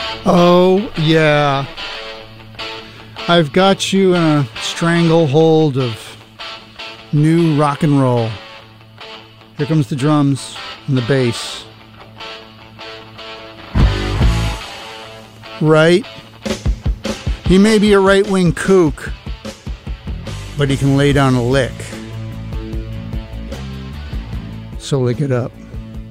Oh, yeah. I've got you in a stranglehold of new rock and roll. Here comes the drums and the bass. Right? He may be a right-wing kook, but he can lay down a lick. So lick it up.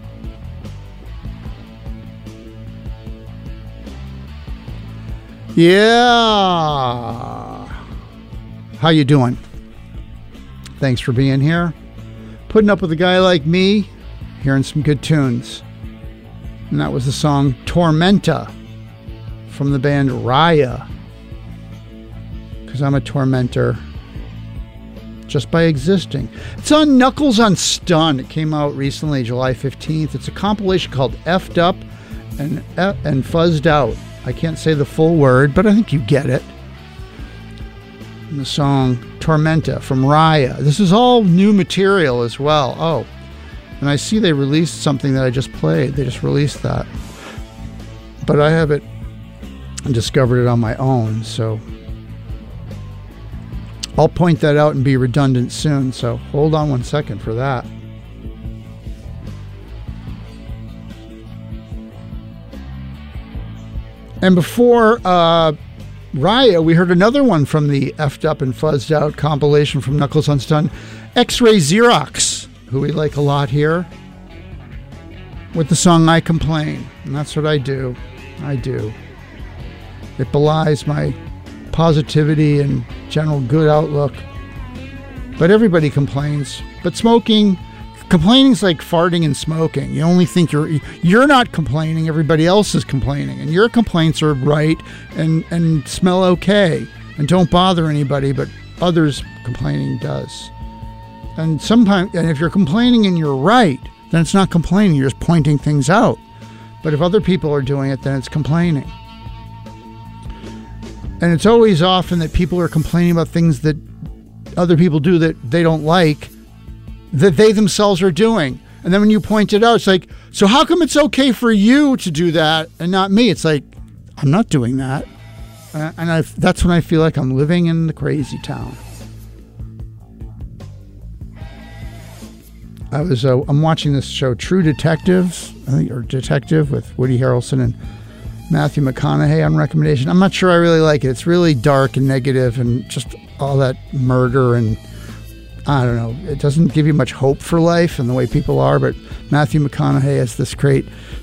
Yeah. How you doing? Thanks for being here. Putting up with a guy like me, hearing some good tunes. And that was the song Tormenta from the band Raya. Because I'm a tormentor just by existing. It's on Knuckles on Stun. It came out recently, July 15th. It's a compilation called F'd Up and Fuzzed Out. I can't say the full word, but I think you get it. And the song Tormenta from Raya. This is all new material as well. Oh, and I see they released something that I just played. They just released that. But I have it and discovered it on my own, so I'll point that out and be redundant soon. So hold on 1 second for that. And before Raya, we heard another one from the F'd Up and Fuzzed Out compilation from Knuckles on Stun, X-Ray Xerox, who we like a lot here, with the song I Complain. And that's what I do. I do. It belies my positivity and general good outlook. But everybody complains. But complaining's like farting and smoking. You only think you're not complaining, everybody else is complaining. And your complaints are right and smell okay and don't bother anybody, but others complaining does. And sometimes, and if you're complaining and you're right, then it's not complaining, you're just pointing things out. But if other people are doing it, then it's complaining. And it's always often that people are complaining about things that other people do that they don't like, that they themselves are doing. And then when you point it out, it's like, so how come it's okay for you to do that and not me? It's like, I'm not doing that. And that's when I feel like I'm living in the crazy town. I'm watching this show, True Detectives, I think, or Detective, with Woody Harrelson and Matthew McConaughey on recommendation. I'm not sure I really like it. It's really dark and negative and just all that murder and I don't know. It doesn't give you much hope for life and the way people are, but Matthew McConaughey has this great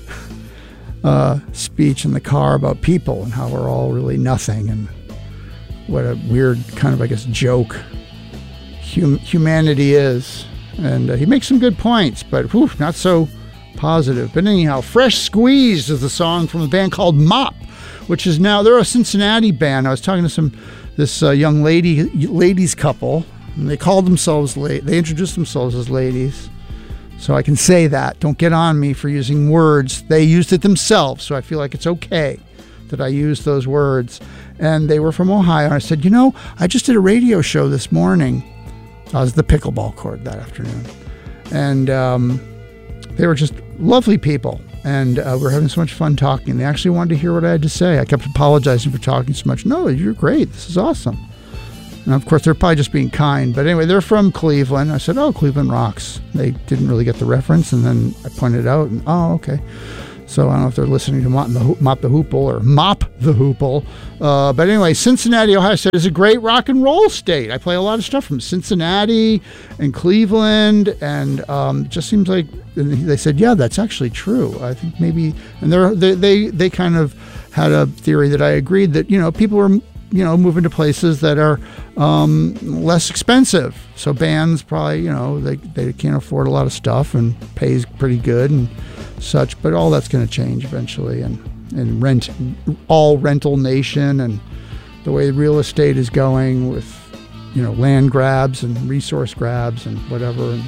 speech in the car about people and how we're all really nothing and what a weird kind of, I guess, joke humanity is. And he makes some good points, but not so positive. But anyhow, Fresh Squeezed is the song from a band called Mop, which is now, they're a Cincinnati band. I was talking to this young ladies couple, and they called themselves, they introduced themselves as ladies. So I can say that. Don't get on me for using words. They used it themselves, so I feel like it's okay that I use those words. And they were from Ohio. And I said, I just did a radio show this morning. I was the pickleball court that afternoon. And they were just lovely people. And we were having so much fun talking. They actually wanted to hear what I had to say. I kept apologizing for talking so much. No, you're great. This is awesome. And of course, they're probably just being kind. But anyway, they're from Cleveland. I said, oh, Cleveland rocks. They didn't really get the reference. And then I pointed it out. And, oh, okay. So I don't know if they're listening to Mop the Hoople or Mop the Hoople. But anyway, Cincinnati, Ohio State is a great rock and roll state. I play a lot of stuff from Cincinnati and Cleveland. And it just seems like, and they said, yeah, that's actually true. I think maybe, and they kind of had a theory that I agreed that, people are, moving to places that are less expensive. So bands probably, they can't afford a lot of stuff and pays pretty good and such, but all that's going to change eventually. And rental nation and the way real estate is going with, land grabs and resource grabs and whatever. And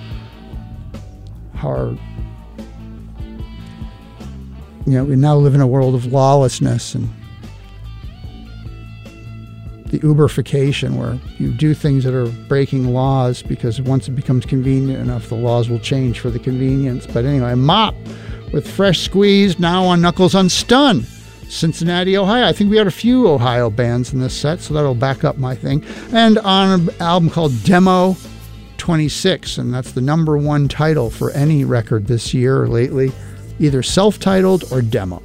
how we now live in a world of lawlessness and the Uberification, where you do things that are breaking laws because once it becomes convenient enough, the laws will change for the convenience. But anyway, Mop with Fresh Squeezed, now on Knuckles on Stun. Cincinnati, Ohio. I think we had a few Ohio bands in this set, so that'll back up my thing. And on an album called Demo 26, and that's the number one title for any record this year or lately, either self-titled or demo.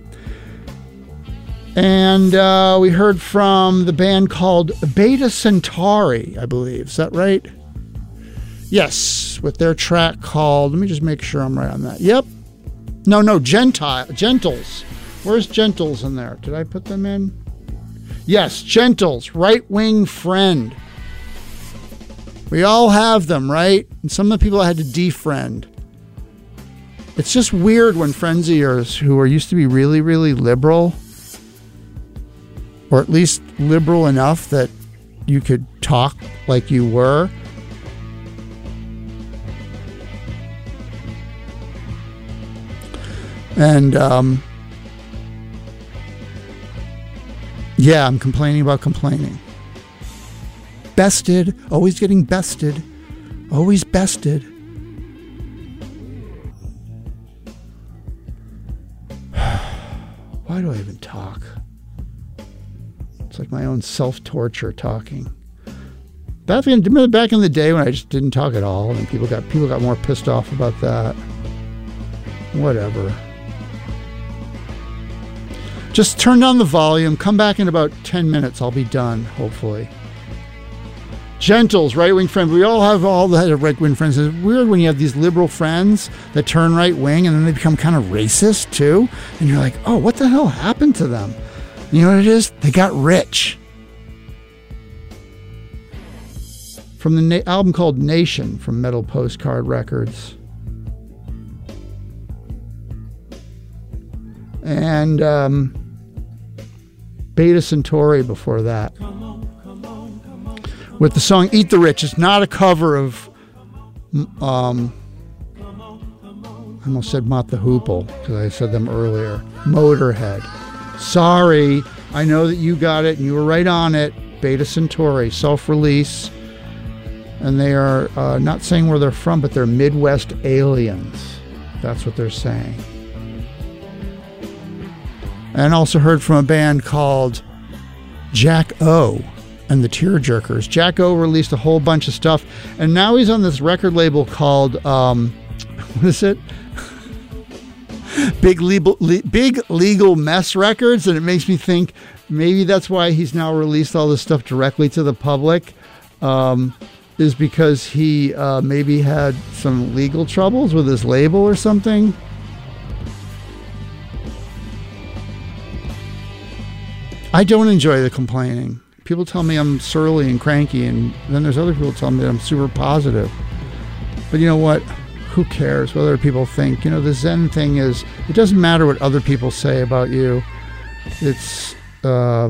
And we heard from the band called Beta Centauri, I believe. Is that right? Yes, with their track called, let me just make sure I'm right on that. Yep. No, Gentles. Where's Gentles in there? Did I put them in? Yes, Gentles, Right Wing Friend. We all have them, right? And some of the people I had to defriend. It's just weird when friends of yours who are used to be really, really liberal, or at least liberal enough that you could talk like you were, and yeah, I'm complaining about complaining. Bested, always getting bested, always bested. Why do I even talk? It's like my own self-torture talking. Back in the day when I just didn't talk at all, and people got more pissed off about that. Whatever. Just turn down the volume. Come back in about 10 minutes. I'll be done, hopefully. Gentles, right-wing friend. We all have right-wing friends. It's weird when you have these liberal friends that turn right-wing and then they become kind of racist too. And you're like, oh, what the hell happened to them? You know what it is? They got rich. From the album called Nation from Metal Postcard Records. And Beta Centauri before that. With the song Eat the Rich. It's not a cover of, I almost said Mott the Hoople, because I said them earlier. Motorhead. Sorry, I know that you got it, and you were right on it. Beta Centauri, self-release. And they are not saying where they're from, but they're Midwest aliens. That's what they're saying. And also heard from a band called Jack O and the Tearjerkers. Jack O released a whole bunch of stuff, and now he's on this record label called, what is it? Big Legal Mess Records, and it makes me think maybe that's why he's now released all this stuff directly to the public, is because he maybe had some legal troubles with his label or something. I don't enjoy the complaining. People tell me I'm surly and cranky, and then there's other people telling me that I'm super positive. But you know what? Who cares what other people think? You know, the Zen thing is, it doesn't matter what other people say about you. It's how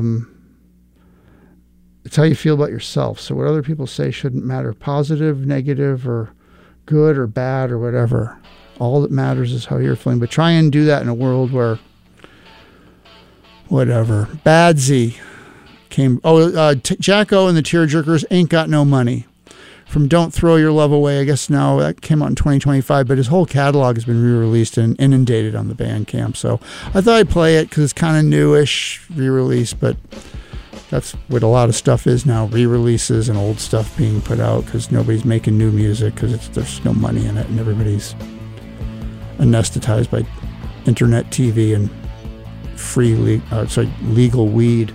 you feel about yourself. So what other people say shouldn't matter. Positive, negative, or good or bad or whatever. All that matters is how you're feeling. But try and do that in a world where whatever. Badsy came. Jack O and the Tearjerkers, Ain't Got No Money. From Don't Throw Your Love Away. I guess now that came out in 2025, but his whole catalog has been re-released and inundated on the Bandcamp. So I thought I'd play it because it's kind of newish re-release, but that's what a lot of stuff is now, re-releases and old stuff being put out because nobody's making new music because there's no money in it and everybody's anesthetized by internet TV and legal weed.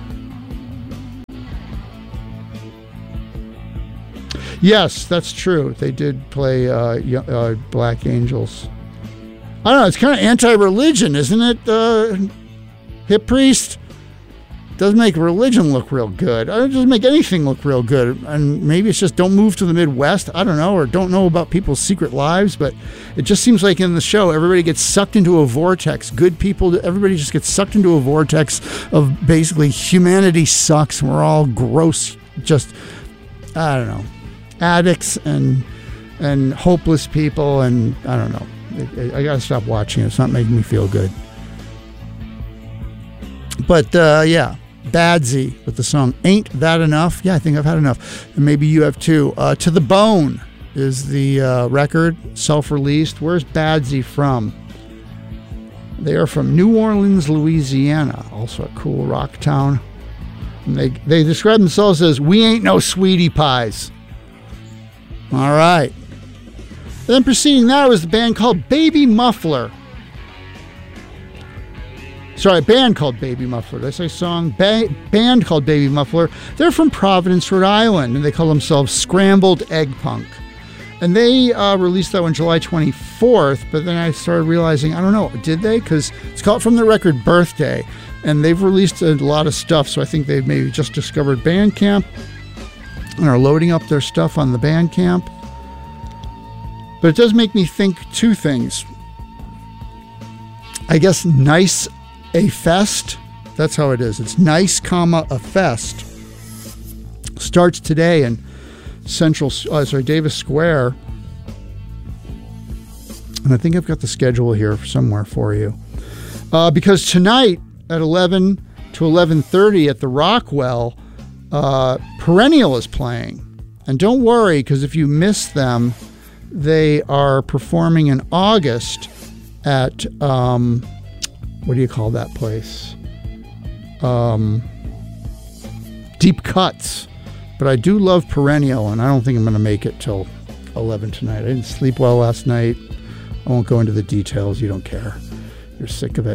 Yes, that's true. They did play Black Angels. I don't know. It's kind of anti-religion, isn't it? Hip Priest doesn't make religion look real good. It doesn't make anything look real good. And maybe it's just don't move to the Midwest. I don't know, or don't know about people's secret lives. But it just seems like in the show, everybody gets sucked into a vortex. Good people, everybody just gets sucked into a vortex of basically humanity sucks. And we're all gross, just, I don't know, addicts and hopeless people, and I don't know. I gotta stop watching it. It's not making me feel good. But yeah, Badsy with the song Ain't That Enough. Yeah, I think I've had enough, and maybe you have too. To the Bone is the record, self-released. Where's Badsy from? They are from New Orleans, Louisiana, also a cool rock town. And they describe themselves as, "We ain't no sweetie pies." All right. Then preceding that was the band called Baby Muffler. Sorry, a band called Baby Muffler. Did I say song? Band called Baby Muffler. They're from Providence, Rhode Island, and they call themselves Scrambled Egg Punk. And they released that one July 24th, but then I started realizing, I don't know, did they? Because it's called from the record Birthday, and they've released a lot of stuff, so I think they've maybe just discovered Bandcamp and are loading up their stuff on the Bandcamp. But it does make me think two things. I guess Nice a Fest, that's how it is. It's Nice, a Fest. Starts today in Davis Square. And I think I've got the schedule here somewhere for you. Because tonight at 11 to 11:30 at the Rockwell, Perennial is playing. And don't worry, because if you miss them, they are performing in August at, what do you call that place? Deep Cuts. But I do love Perennial, and I don't think I'm going to make it till 11 tonight. I didn't sleep well last night. I won't go into the details. You don't care. You're sick of it.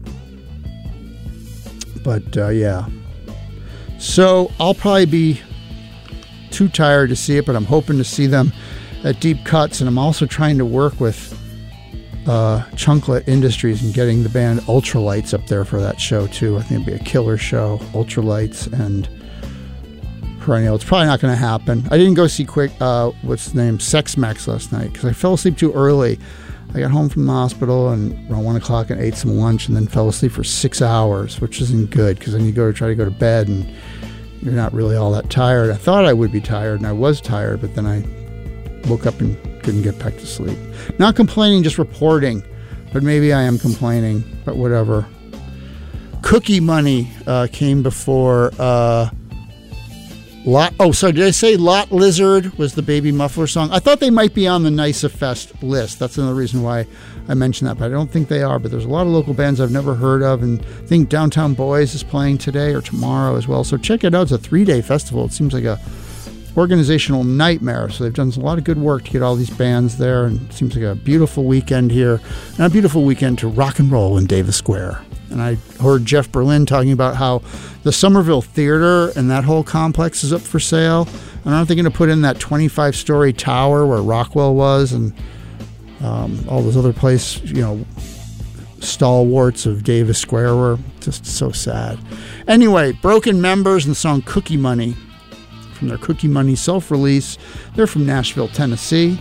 But, yeah. So I'll probably be too tired to see it, but I'm hoping to see them at Deep Cuts, and I'm also trying to work with Chunklet Industries and getting the band Ultralights up there for that show, too. I think it'd be a killer show. Ultralights and Perennial. It's probably not going to happen. I didn't go see what's the name, Sex Max last night because I fell asleep too early. I got home from the hospital and around 1 o'clock and ate some lunch and then fell asleep for 6 hours, which isn't good because then you try to go to bed and you're not really all that tired. I thought I would be tired and I was tired, but then I woke up and couldn't get back to sleep. Not complaining, just reporting, but maybe I am complaining, but whatever. Cookie Money came before... did I say Lot Lizard was the Baby Muffler song? I thought they might be on the Nice a Fest list. That's another reason why I mentioned that, but I don't think they are. But there's a lot of local bands I've never heard of, and I think Downtown Boys is playing today or tomorrow as well. So check it out. It's a 3-day festival. It seems like a organizational nightmare. So they've done a lot of good work to get all these bands there, and it seems like a beautiful weekend here, and a beautiful weekend to rock and roll in Davis Square. And I heard Jeff Berlin talking about how the Somerville Theater and that whole complex is up for sale. And aren't they going to put in that 25-story tower where Rockwell was and all those other places, stalwarts of Davis Square were? Just so sad. Anyway, Broken Members and the song Cookie Money from their Cookie Money self-release. They're from Nashville, Tennessee.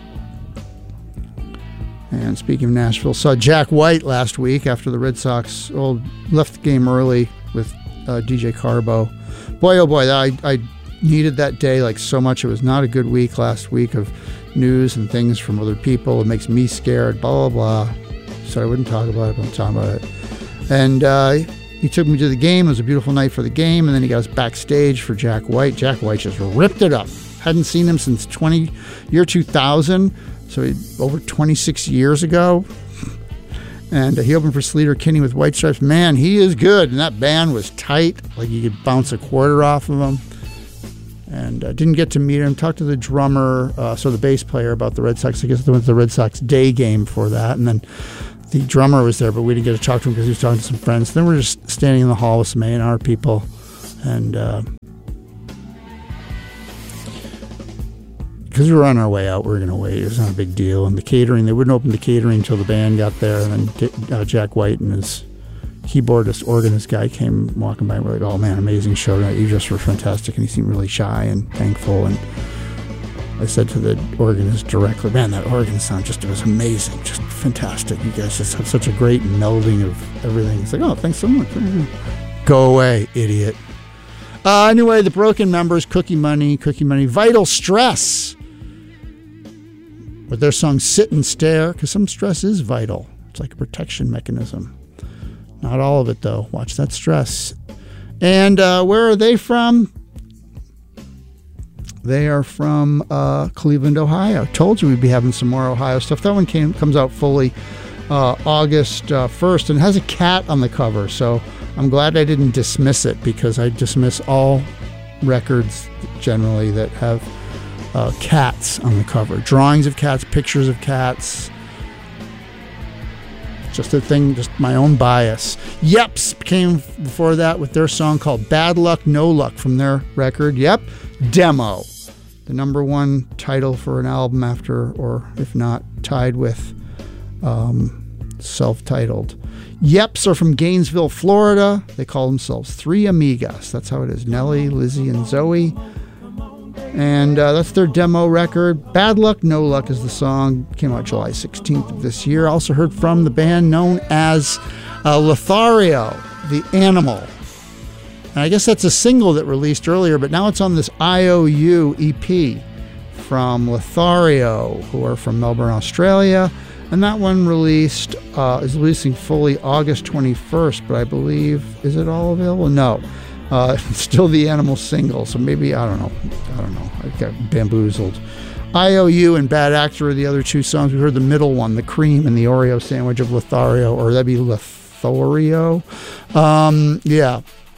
And speaking of Nashville, saw Jack White last week after the Red Sox left the game early with DJ Carbo. Boy, oh boy, I needed that day like so much. It was not a good week last week of news and things from other people. It makes me scared, blah, blah, blah. So I wouldn't talk about it, but I'm talking about it. And he took me to the game. It was a beautiful night for the game. And then he got us backstage for Jack White. Jack White just ripped it up. Hadn't seen him since year 2000. So over 26 years ago. And he opened for Sleater Kinney with White Stripes. Man, he is good. And that band was tight. Like you could bounce a quarter off of him. And didn't get to meet him. Talked to the drummer, the bass player, about the Red Sox. I guess they went to the Red Sox day game for that. And then the drummer was there, but we didn't get to talk to him because he was talking to some friends. Then we're just standing in the hall with some A&R people. And... because we were on our way out, we were going to wait. It was not a big deal. And the catering, they wouldn't open the catering until the band got there. And then Jack White and his keyboardist, organist guy came walking by and we're like, oh man, amazing show tonight. You just were fantastic. And he seemed really shy and thankful. And I said to the organist directly, man, that organ sound it was amazing. Just fantastic. You guys just have such a great melding of everything. It's like, oh, thanks so much. Go away, idiot. Anyway, the Broken Members, Cookie Money, Vital Stress, with their song Sit and Stare, because some stress is vital. It's like a protection mechanism. Not all of it, though. Watch that stress. And where are they from? They are from Cleveland, Ohio. Told you we'd be having some more Ohio stuff. That one comes out fully August 1st, and has a cat on the cover. So I'm glad I didn't dismiss it, because I dismiss all records generally that have cats on the cover. Drawings of cats, pictures of cats. Just a thing, just my own bias. Yeps came before that with their song called Bad Luck, No Luck from their record, Yep, Demo. The number one title for an album after, or if not, tied with self-titled. Yeps are from Gainesville, Florida. They call themselves Three Amigas. That's how it is. Nellie, Lizzie, and Zoe. And that's their demo record. Bad Luck, No Luck is the song. Came out July 16th of this year. Also heard from the band known as Lothario, the Animal. And I guess that's a single that released earlier, but now it's on this IOU EP from Lothario, who are from Melbourne, Australia. And that one is releasing fully August 21st, but I believe, is it all available? No. It's still the Animal single, so maybe, I don't know. I got bamboozled. IOU and Bad Actor are the other two songs. We heard the middle one, the cream and the Oreo sandwich of Lothario, or that'd be Lothario. Yeah.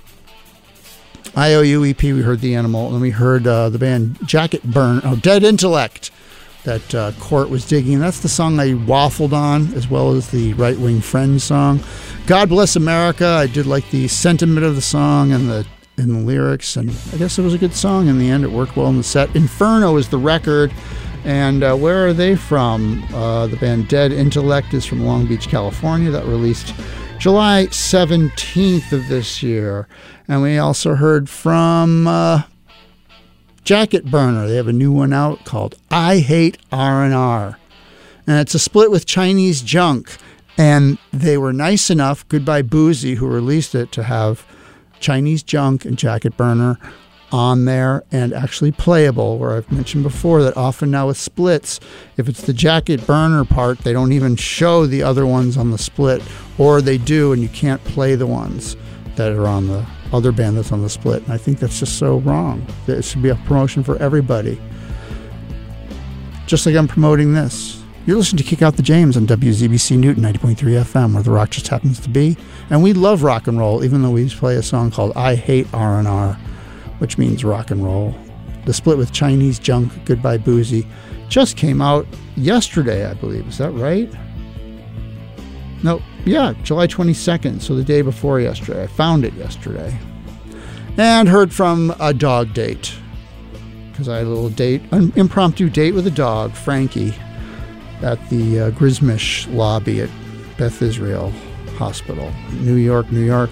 IOU EP, we heard the Animal, and we heard the band Dead Intellect, that Court was digging. That's the song I waffled on, as well as the Right Wing Friends song. God Bless America, I did like the sentiment of the song and the lyrics, and I guess it was a good song in the end. It worked well in the set. Inferno is the record, and where are they from? The band Dead Intellect is from Long Beach, California. That released July 17th of this year. And we also heard from Jacket Burner. They have a new one out called I Hate R&R. And it's a split with Chinese Junk. And they were nice enough, Goodbye Boozy, who released it, to have Chinese Junk and Jacket Burner on there and actually playable, where I've mentioned before that often now with splits, if it's the Jacket Burner part, they don't even show the other ones on the split, or they do and you can't play the ones that are on the other band that's on the split. And I think that's just so wrong. It should be a promotion for everybody. Just like I'm promoting this. You're listening to Kick Out the James on WZBC Newton 90.3 FM, where the rock just happens to be. And we love rock and roll, even though we play a song called I Hate R&R, which means rock and roll. The split with Chinese Junk, Goodbye Boozy, just came out yesterday, I believe. Is that right? No, yeah, July 22nd, so the day before yesterday. I found it yesterday. And heard from A Dog Date, because I had a little date, an impromptu date with a dog, Frankie, at the Grismish lobby at Beth Israel Hospital, New York, New York.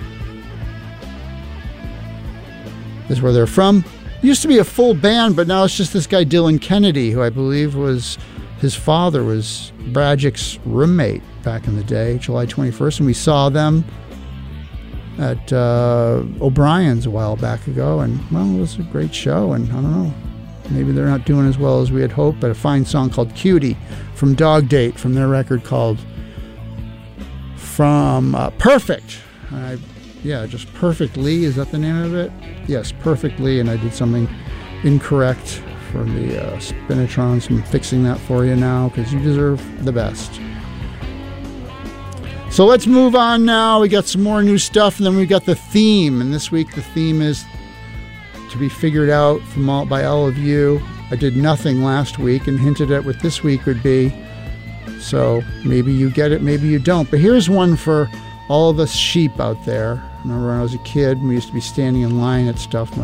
Is where they're from. Used to be a full band, but now it's just this guy Dylan Kennedy, who I believe was his father was Bradgick's roommate back in the day, July 21st, and we saw them at O'Brien's a while back ago, and well, it was a great show, and I don't know, maybe they're not doing as well as we had hoped, but a fine song called Cutie from Dog Date, from their record called Perfect. Just Perfectly, is that the name of it? Yes, Perfectly, and I did something incorrect for the Spinatron, so I'm fixing that for you now, because you deserve the best. So let's move on now. We got some more new stuff, and then we got the theme, and this week the theme is to be figured out by all of you. I did nothing last week and hinted at what this week would be, so maybe you get it, maybe you don't. But here's one for all of us sheep out there. Remember when I was a kid, we used to be standing in line at stuff.